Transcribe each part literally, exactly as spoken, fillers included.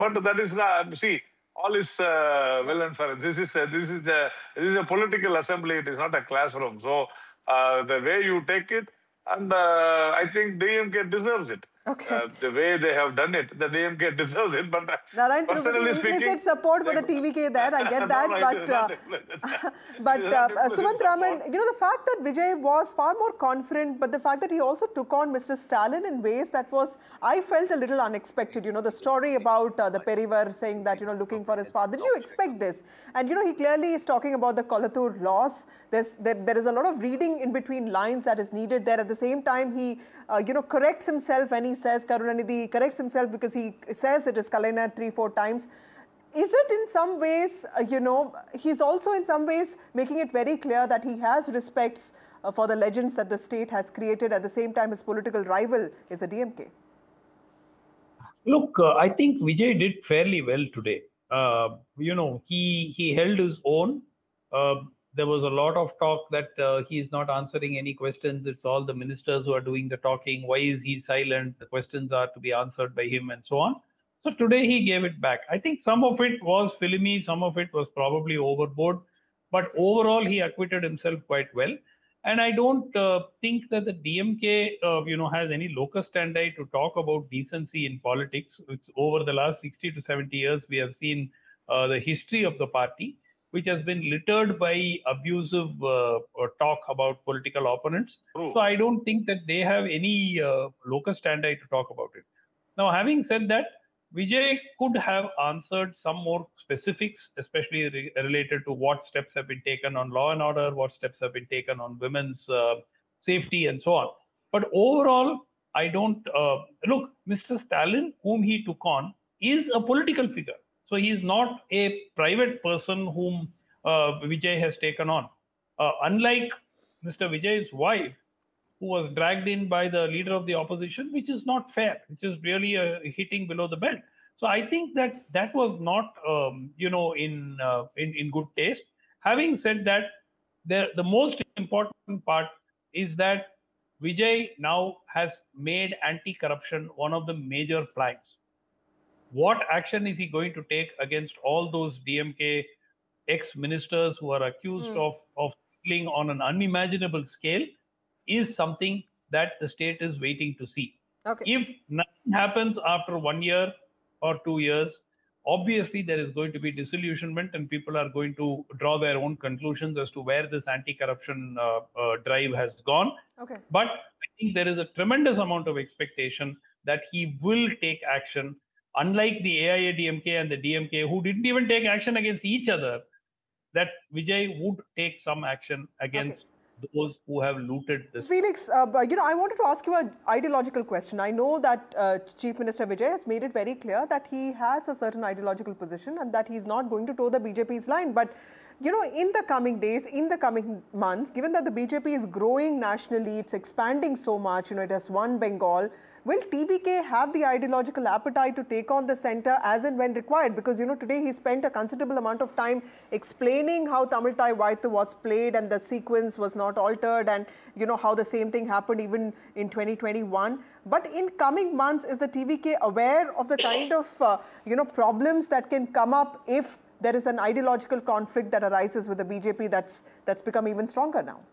But that is not, see, all is uh, well and fair. This is, uh, this, is a, this is a political assembly. It is not a classroom. So uh, the way you take it, and uh, I think D M K deserves it. Okay. Uh, the way they have done it, the D M K deserves it. But uh, Narayan personally Tirupati, implicit speaking, support for the T V K there, I get that. no, no, but uh, but uh, uh, Sumant Raman, you know, the fact that Vijay was far more confident, but the fact that he also took on Mister Stalin in ways that was, I felt a little unexpected. You know, the story about uh, the Perivar saying that, you know, looking for his father. Did you expect this? And, you know, he clearly is talking about the Kolathur loss. There's, there, there is a lot of reading in between lines that is needed there. At the same time, he, uh, you know, corrects himself when he says Karunanidhi, he corrects himself because he says it is Kalaignar three, four times. Is it in some ways, uh, you know, he's also in some ways making it very clear that he has respects uh, for the legends that the state has created. At the same time, his political rival is the D M K. Look, uh, I think Vijay did fairly well today. Uh, you know, he, he held his own. Uh, there was a lot of talk that uh, he is not answering any questions. It's all the ministers who are doing the talking. Why is he silent? The questions are to be answered by him and so on. So today he gave it back. I think some of it was filmy, some of it was probably overboard, but overall he acquitted himself quite well. And I don't uh, think that the D M K, uh, you know, has any locus standi to talk about decency in politics. It's over the last sixty to seventy years, we have seen uh, the history of the party, which has been littered by abusive uh, talk about political opponents. True. So I don't think that they have any uh, locus standi to talk about it. Now, having said that, Vijay could have answered some more specifics, especially re related to what steps have been taken on law and order, what steps have been taken on women's uh, safety and so on. But overall, I don't, uh, look, Mister Stalin, whom he took on, is a political figure. So he is not a private person whom uh, Vijay has taken on. Uh, unlike Mister Vijay's wife, who was dragged in by the leader of the opposition, which is not fair, which is really a hitting below the belt. So I think that that was not, um, you know, in, uh, in in good taste. Having said that, the the most important part is that Vijay now has made anti-corruption one of the major planks. What action is he going to take against all those D M K ex-ministers who are accused mm. of of stealing on an unimaginable scale? Is something that the state is waiting to see. Okay. If nothing happens after one year or two years, obviously there is going to be disillusionment and people are going to draw their own conclusions as to where this anti-corruption uh, uh, drive has gone. Okay. But I think there is a tremendous amount of expectation that he will take action, unlike the A I A D M K and the D M K, who didn't even take action against each other, that Vijay would take some action against okay. those who have looted this. Felix, uh, you know, I wanted to ask you an ideological question. I know that uh, Chief Minister Vijay has made it very clear that he has a certain ideological position and that he's not going to toe the B J P's line. But, you know, in the coming days, in the coming months, given that the B J P is growing nationally, it's expanding so much, you know, it has won Bengal, will T V K have the ideological appetite to take on the centre as and when required? Because, you know, today he spent a considerable amount of time explaining how Tamil Thai Vaithu was played and the sequence was not altered, and, you know, how the same thing happened even in twenty twenty-one. But in coming months, is the T V K aware of the kind of, uh, you know, problems that can come up if there is an ideological conflict that arises with the B J P that's, that's become even stronger now?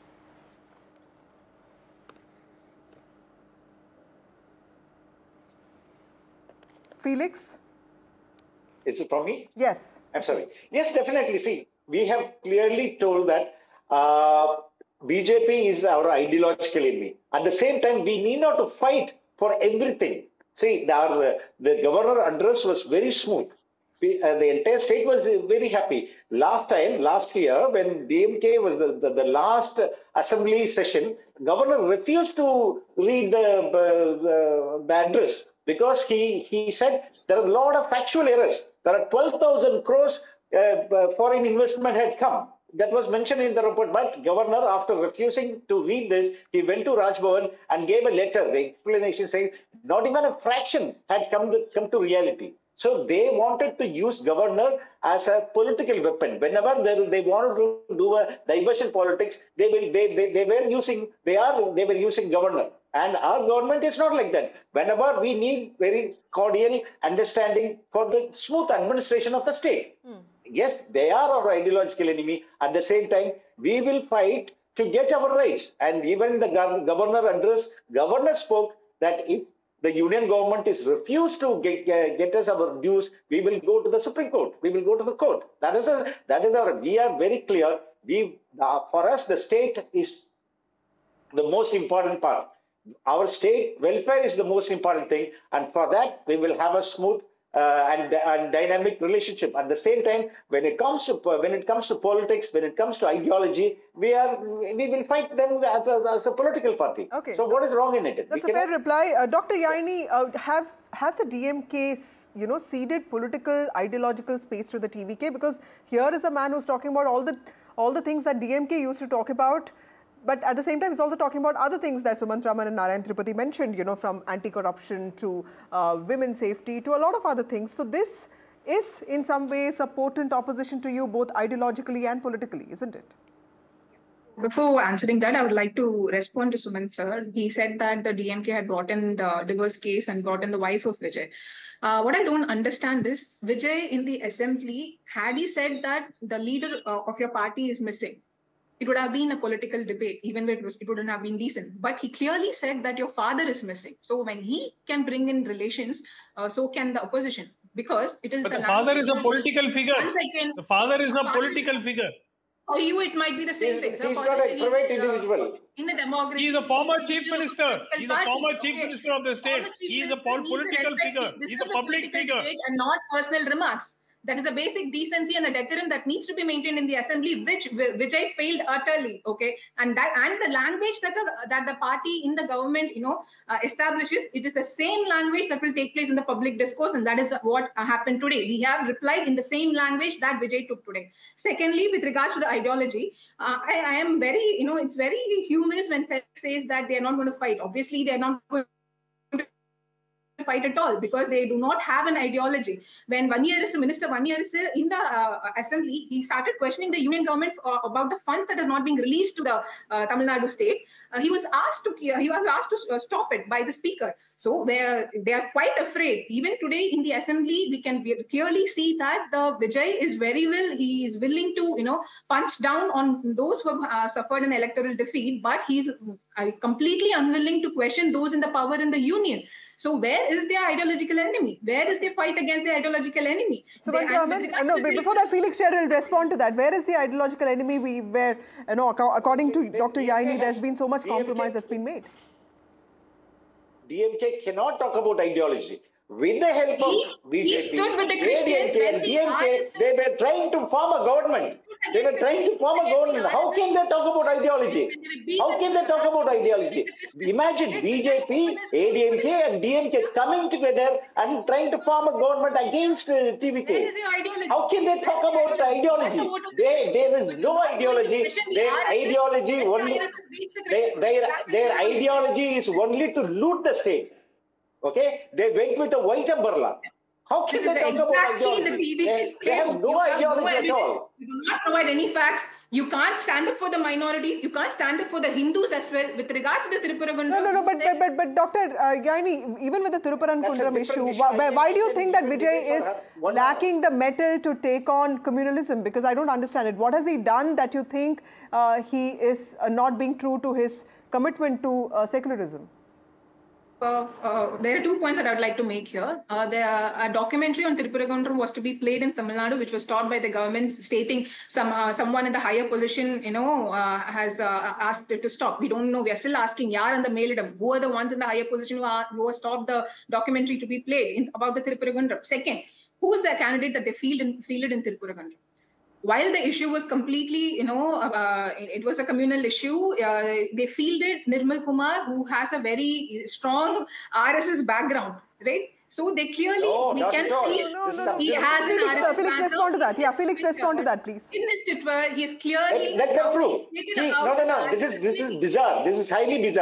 Felix? Is it from me? Yes. I'm sorry. Yes, definitely. See, we have clearly told that uh, B J P is our ideological enemy. At the same time, we need not to fight for everything. See, the, our, the governor address was very smooth. We, uh, the entire state was very happy. Last time, last year, when D M K was the, the, the last assembly session, governor refused to read the, uh, the address, because he, he said there are a lot of factual errors. There are twelve thousand crores uh, foreign investment had come. That was mentioned in the report. But governor, after refusing to read this, he went to Raj Bhavan and gave a letter. The explanation saying not even a fraction had come to, come to reality. So they wanted to use governor as a political weapon. Whenever they, they wanted to do a diversion politics, they will they, they, they were using they are they were using governor. And our government is not like that. Whenever we need very cordial understanding for the smooth administration of the state. Hmm. Yes, they are our ideological enemy. At the same time, we will fight to get our rights. And even the governor address, governor spoke that if the union government is refused to get, uh, get us our dues, we will go to the Supreme Court. We will go to the court. That is a, that is our. We are very clear. We uh, for us the state is the most important part. Our state welfare is the most important thing, and for that we will have a smooth uh, and, and dynamic relationship. At the same time, when it comes to when it comes to politics, when it comes to ideology, we are we will fight them as a, as a political party. Okay. So what is wrong in it? That's we a fair reply, uh, Doctor Yaini. Uh, have has the D M K, you know, ceded political ideological space to the T V K? Because here is a man who's talking about all the all the things that D M K used to talk about. But at the same time, he's also talking about other things that Sumant Raman and Narayan Tripathi mentioned, you know, from anti-corruption to uh, women's safety to a lot of other things. So this is in some ways a potent opposition to you, both ideologically and politically, isn't it? Before answering that, I would like to respond to Sumant sir. He said that the D M K had brought in the divorce case and brought in the wife of Vijay. Uh, what I don't understand is, Vijay in the assembly, had he said that the leader uh, of your party is missing, it would have been a political debate, even though it, was, it wouldn't have been decent. But he clearly said that your father is missing. So when he can bring in relations, uh, so can the opposition. Because it is but the, the father is a political figure. One second. The father is a political is, figure. For you, it might be the same thing. So he's not a private individual. In the democracy, he is a former chief minister. He is a former chief okay. minister of the state. He is a political figure. He is a public figure. And not personal remarks. That is a basic decency and a decorum that needs to be maintained in the assembly, which Vijay failed utterly. Okay, and that and the language that the that the party in the government, you know, uh, establishes, it is the same language that will take place in the public discourse, and that is what uh, happened today. We have replied in the same language that Vijay took today. Secondly, with regards to the ideology, uh, I, I am very, you know, it's very humorous when Fed says that they are not going to fight. Obviously, they are not going to fight at all because they do not have an ideology. When Vaniyaris, Minister Vaniyaris in the uh, assembly, he started questioning the union government uh, about the funds that are not being released to the uh, Tamil Nadu state. Uh, he was asked to he was asked to uh, stop it by the speaker. So where they are quite afraid. Even today in the assembly, we can clearly see that the Vijay is very well. He is willing to you know punch down on those who have uh, suffered an electoral defeat, but he's uh, completely unwilling to question those in the power in the union. So where is their ideological enemy? Where is their fight against the ideological enemy? So, they, Raman, no, before that, Felix Scherr will respond to that. Where is the ideological enemy? We where you know, according to Doctor Yaini, there's been so much compromise that's been made. D M K cannot talk about ideology. With the help he, of B J P, he stood with the Christians when D M K, they were trying to form a government. They were trying to form a government. How can they talk about ideology? How can they talk about ideology? Imagine B J P, A D M K and D M K coming together and trying to form a government against uh, T V K. How can they talk about ideology? They, there is no ideology. Their ideology only, they, their, their ideology is only to loot the state. Okay, they went with a white umbrella. How can this they talk exactly about ideology? The T V K's they, they have no you ideology have no at all. You do not provide any facts. You can't stand up for the minorities. You can't stand up for the Hindus as well. With regards to the Tripurankundram. No, no, no. But but but, but Doctor Uh, Yaini, even with the Tripurankundram issue, issue why, why do you think that Vijay is lacking the mettle to take on communalism? Because I don't understand it. What has he done that you think uh, he is uh, not being true to his commitment to uh, secularism? Uh, uh, there are two points that I would like to make here. Uh, the, a documentary on Tripurankundram was to be played in Tamil Nadu, which was taught by the government, stating some uh, someone in the higher position, you know, uh, has uh, asked it to stop. We don't know. We are still asking, Yar and the Melidam, who are the ones in the higher position who, are, who have stopped the documentary to be played in, about the Tripurankundram. Second, who is the candidate that they fielded, fielded in Tripurankundram? While the issue was completely, you know, uh, it was a communal issue, uh, they fielded Nirmal Kumar, who has a very strong R S S background, right? So they clearly, no, we can see, no, no, no, he no. has Felix, an R S S Felix, respond to that. Yeah, Felix, respond to that, please. In his Twitter, he is clearly... Let, let them prove. He, no, no, no. This is, this is bizarre. This is highly bizarre.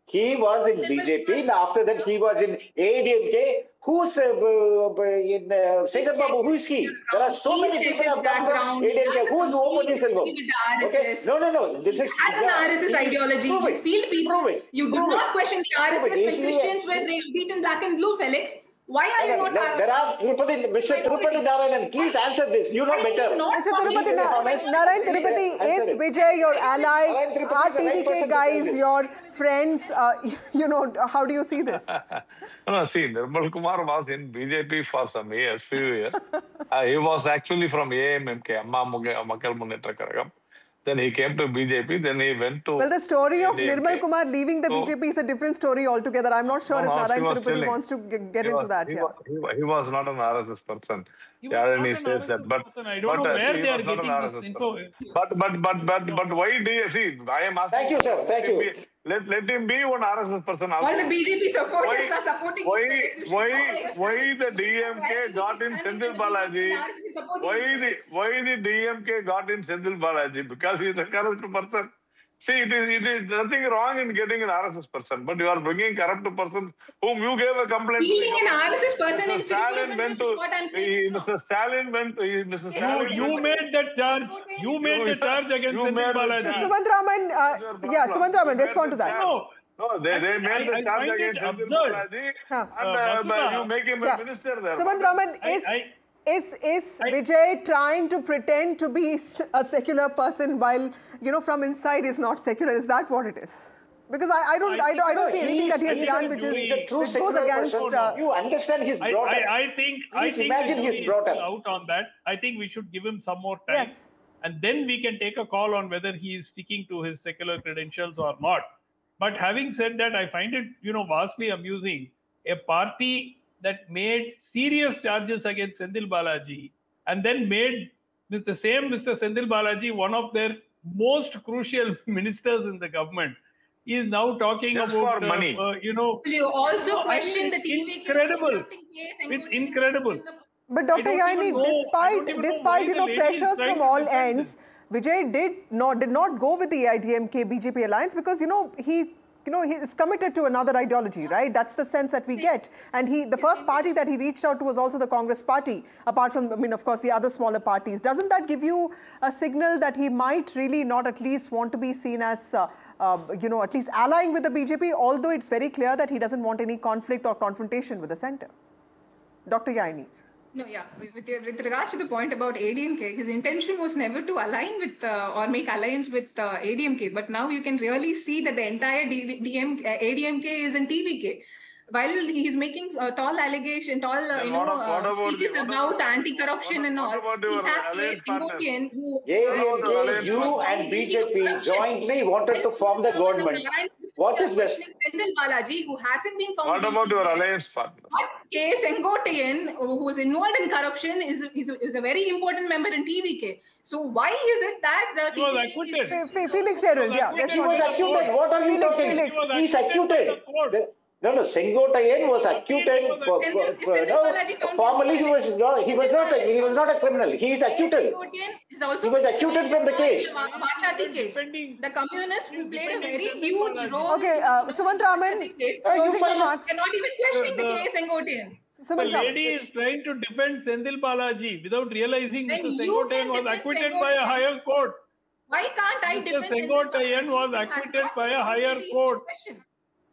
He was in B J P, and after that he was in A D M K. Who's uh, uh, in uh, Sekhar Babu? Who is he? There are so Please many check people his have come from background. A D M K. He has a Who is complete Open history Selvam? with the R S Okay, S. no, no, no. This He is has an yeah, R S S he- ideology. prove You it. field people. Prove it. You did Prove not it. question the R S S Prove it. when Is he a- Christians were beaten black and blue, Felix. Why are you not? There there are Tirupati, Mister Tirupati Narayanan. Please answer this. You know Why do you better. not Mister come Tirupati, to Na- honest. Narayan Tirupati, Answer is it. Vijay your ally? Narayan Tirupati Are is the right T V K person to guys tell this. your friends? Uh, you know, how do you see this? No, see, Nirmal Kumar was in B J P for some years, few years. Uh, he was actually from A M M K, Amma Muge- Makkal Munnetra Kazhagam. Then he came to B J P, then he went to Well, the story of A D M K. Nirmal Kumar leaving the So- B J P is a different story altogether. I'm not sure No, if no, she Narayan was Tirupati telling. wants to g- get He into was- that he here. was- He, wa- he was not an R S S person. He was Yeah, not and he an says R S S that, but person. I don't but, know uh, where see, he they are was not an getting R S S this info. person. But but but but but why D S? See, I am asking. Thank you, sir. Thank let him you. be- Let, let him be one R S S person also. All the B J P supporters Why- are supporting why- you, Felix. You should why- know where you're why standing. the You should know D M K where T V got K in is standing Senthil when the B J P Balaji? and R S S is supporting Why you, the Felix. why the D M K got in Senthil Balaji? Because he is a corrupt person. See, it is it is nothing wrong in getting an R S S person, but you are bringing corrupt person whom you gave a complaint. to the Feeling an government. R S S person Mister in Stalin Tirupati went to is what I'm saying he- is wrong. Mister Stalin went to he- Mister You- You, Stalin. you went- made that charge. You made the charge against You Senthil made the Balaji. So charge. Sumant Raman, uh, That's your yeah, problem. Sumant Raman, You made respond the to that. charge. No. No, they, they I- made the I- I charge find it against Senthil absurd. Balaji, Huh. and Uh, uh, Vasudha, you make him Yeah. a minister there. Sumant Raman, I- is, I- is, is I- Vijay trying to pretend to be s- a secular person while, you know, from inside is not secular? Is that what it is? Because I, I don't, I, don't, I don't see anything that he has He's done a- which he's is a true which goes secular against. person. Uh, You understand his I, brought I, up. I think I Please think imagine the he's jury is brought still up. out on that. I think we should give him some more time, Yes. and then we can take a call on whether he is sticking to his secular credentials or not. But having said that, I find it you know vastly amusing. A party that made serious charges against Senthil Balaji and then made with the same Mister Senthil Balaji one of their most crucial ministers in the government is now talking Just about for money. Uh, uh, you know. Will you also No, I question mean, the it's T V K? incredible. conducting case and It's putting in- incredible. in the- But I Doctor don't Yaini, even know- I despite don't even know despite why you the know lady is pressures trying from to all defend ends, this. Vijay did not did not go with the A I D M K B J P alliance because you know he you know he is committed to another ideology, right? That's the sense that we get. And he the first party that he reached out to was also the Congress party, apart from I mean of course the other smaller parties. Doesn't that give you a signal that he might really not at least want to be seen as uh, uh, you know at least allying with the B J P, although it's very clear that he doesn't want any conflict or confrontation with the center? Doctor Yaini. No, yeah. With, with with regards to the point about A D M K, his intention was never to align with uh, or make alliance with uh, A D M K. But now you can really see that the entire D- DM, uh, A D M K is in T V K. While he's making uh, tall allegation, tall uh, Then you what know ab- uh, what about speeches the- what about about- anti-corruption what- and what all, about he your has K. alliance partners? Sengotian who A D M K, you and B J P jointly wanted to form the government. What is this? Senthil Balaji, who hasn't been found What about guilty your yet. alliance partner? But K. Sengotian, who is involved in corruption, is, is, is a very important member in T V K. So why is it that the He was T V K acquitted. is... Fe- Fe- Felix Gerald, yeah. acquitted. let's He not- was acquitted. What are you Felix, talking? Felix. He was He's acquitted by acquitted. the court. The- No, no, Sengotayan was acquitted. He was for- Senthil- for- Senthil no, Balaji found formally, he guilty. was not. He was not. A, he was not a criminal. He is K. acquitted. Sengotian is also He was acquitted from the case. The Va- Vachati case. Defending- The communist who played a defending very Senthil huge Balaji. role. Okay, in uh, the Sumant Raman, Vachati case. Uh, you closing find- remarks. You're not even questioning the, The- K. Sengotian. Sumant The Raman. lady is trying to defend Senthil Balaji without realizing When Mister you Sengotian can was defend acquitted by a Sengotian, higher court. Why can't I Mister defend Senthil Sengotian Balaji, was who has acquitted not by been a found higher guilty is court. the question.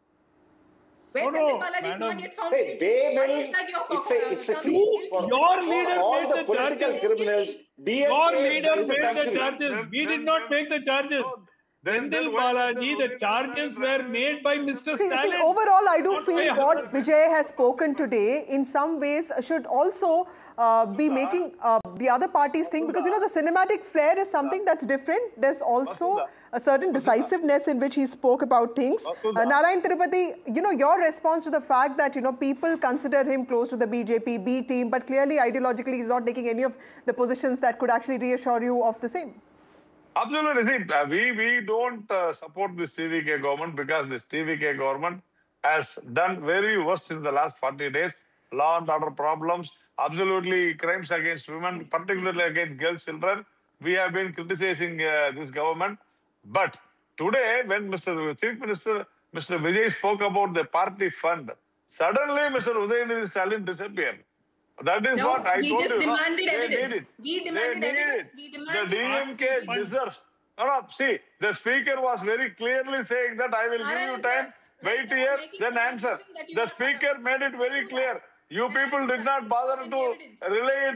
Where No, Senthil no, Balaji is not madam. yet found Hey, guilty. they Why will. is that your It's a. It's a uh, see, guilty? for, Your for leader all made the the political charges. criminals. D M K Your leader is a made the sanctuary. charges. Then- We then- did not then- make the charges. No, then- then Senthil why Balaji, Mister the Udayanath charges Stalin were ran made by Mister See, see, Stalin. overall, I do Not feel by what her. Vijay has spoken today in some ways should also uh, be making uh, the other parties think, because you know the cinematic flair is something that's different. There's also a certain decisiveness in which he spoke about things. Uh, Narayan Tirupati, you know, your response to the fact that you know people consider him close to the B J P B team, but clearly ideologically he's not taking any of the positions that could actually reassure you of the same. Absolutely. See, uh, we, we don't uh, support this T V K government because this T V K government has done very worst in the last forty days. Law and order problems, absolutely crimes against women, particularly against girls, children. We have been criticizing uh, this government. But today, when Mister Chief Minister Mister Vijay spoke about the party fund. Suddenly, Mister Udayanithi Stalin disappeared. That is No, what I we told just you. no? demanded They evidence. need it. We They demanded need evidence. it. We The demanded D M K evidence. deserves. No, no, see, the speaker was very clearly saying that I will give you Narayanan sir, time, when wait you are here, making then the answer. allegation that you The are speaker corrupt, made it we very do clear. that. You Then I people do did that. not bother Any to evidence? relay it